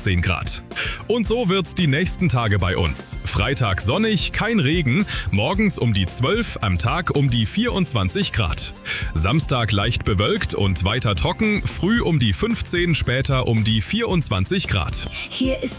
18 Grad. Und so wird's die nächsten Tage bei uns. Freitag sonnig, kein Regen, morgens um die 12, am Tag um die 24 Grad. Samstag leicht bewölkt und weiter trocken, früh um die 15, später um die 24 Grad. Hier ist